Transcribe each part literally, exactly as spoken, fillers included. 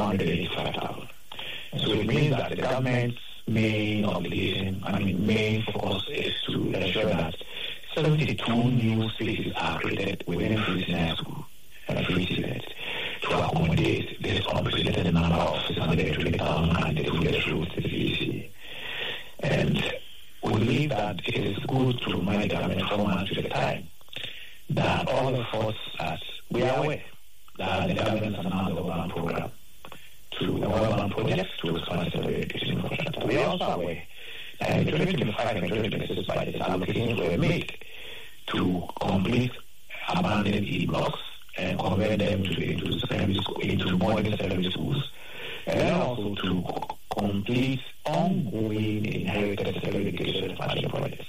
hundred eighty-five thousand. So it means that the government's main obligation, I mean, main focus is to ensure that seventy-two new spaces are created within Free Senior School and Free Students to accommodate this unprecedented number of six hundred twenty thousand candidates who get through to the V C. And we believe that it is good to remind the government from months at a time that all efforts that we are aware that the government has announced the Urban Program to the Urban Project to expand secondary education infrastructure. We are also aware that in twenty twenty-five and twenty twenty-six budgets allocations were made to complete abandoned E blocks and convert them to into secondary school, into modern secondary schools, and then also to complete ongoing inherited secondary education expansion projects.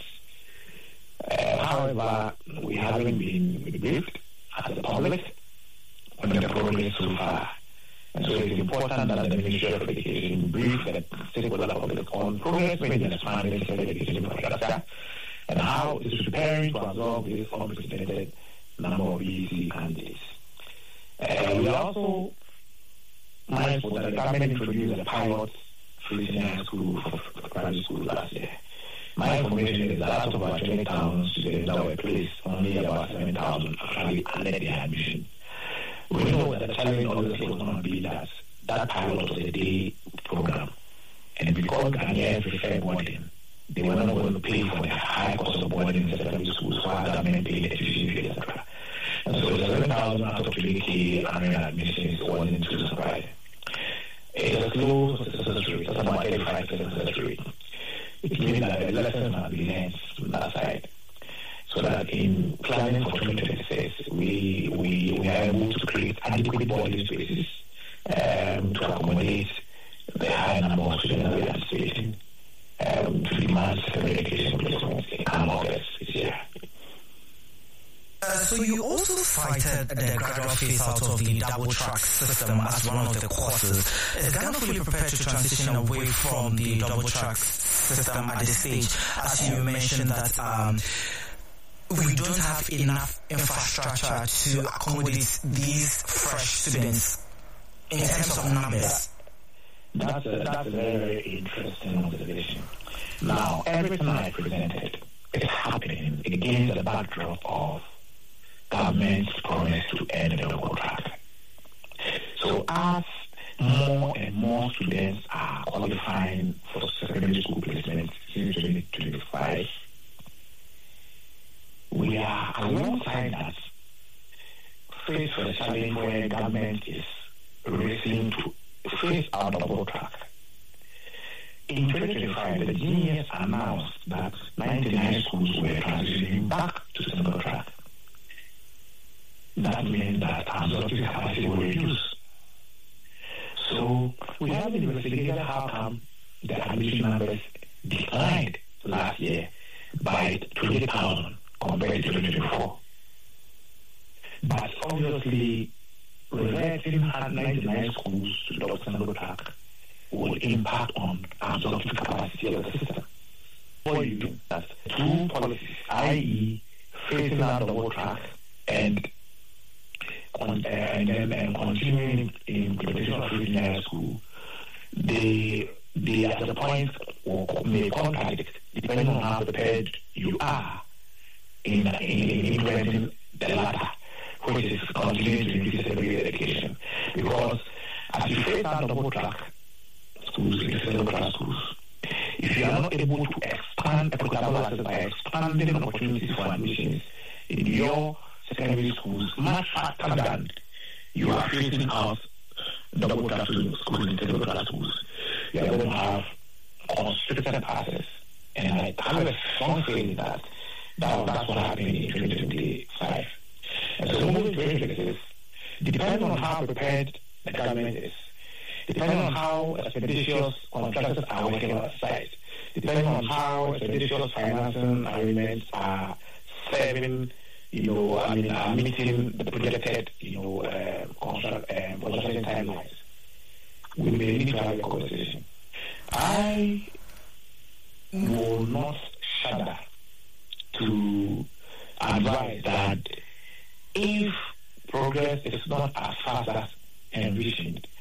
Uh, however, we haven't been briefed as a public on the progress so far. And so it's important that the Ministry of Education brief the stakeholder public on progress made in expanding secondary education infrastructure and how it is preparing to absorb this unprecedented number of E C candidates. Uh, we are also mindful that the government introduced a pilot Free Senior School for primary school last year. My information is that out of about twenty thousand students that were placed, only about seven thousand actually added their admission. We know that the challenge obviously was going to be that that pilot was a day program. And because Ghanaians prefer boarding, they were not going to pay for the high cost of boarding in secondary schools while the government paid the tuition fee, et cetera. And so the seven thousand out of twenty K annual admissions wasn't too surprising. It's a slow success rate, that's about thirty-five percent success rate. It means that the lessons have been learned from that side. So that in planning for twenty twenty-six, we, we, we are able to create adequate boarding spaces um, to accommodate the high number of students that we are anticipating um, to demand secondary education placements in August this year. Uh, so you also cited the gradual phase out of the double track system as one of the causes. Is Ghana fully prepared to transition away from the double track system at this stage? As you mentioned that um, we don't have enough infrastructure to accommodate these fresh students in terms of numbers. That's a, that's a very, very interesting observation. Now, everything I presented is happening against the backdrop of government's promise to end the double track. So as more and more students are qualifying for secondary school placements since twenty twenty-five, we are alongside that faced with a challenge where government is racing to phase out double track. In twenty twenty-five, the Genius announced that ninety-nine schools were transitioning back to single track. That means that absorptive capacity will reduce. So we haven't investigated how come the admission numbers declined last year by twenty thousand compared to twenty twenty-four. But obviously, reverting ninety-nine schools to double single track will impact on absorptive capacity of the system. What you do that two policies, that is, phasing out double track and On, uh, and then and continuing in implementation of Free Senior School, they, they at the point or may contradict depending on how prepared you are in, in, in implementing the latter, which is continuing to increase secondary education. Because as you face out double track schools, single track schools, if you are not able to expand equitable access by expanding opportunities for admissions in your secondary schools much faster than you are phasing out double track schools in single track schools, you are going to have constricted access. And I have a strong feeling that, that that's what happened in twenty twenty-five. And so moving to twenty twenty-six, depending on how prepared the government is, depending on how expeditious contractors are working on the site, depending on how expeditious financing arrangements are serving, you know, I mean, uh, meeting the projected, you know, uh, contract and uh, production timelines, we may need to have a conversation. I will not shudder to advise that if progress is not as fast as envisioned,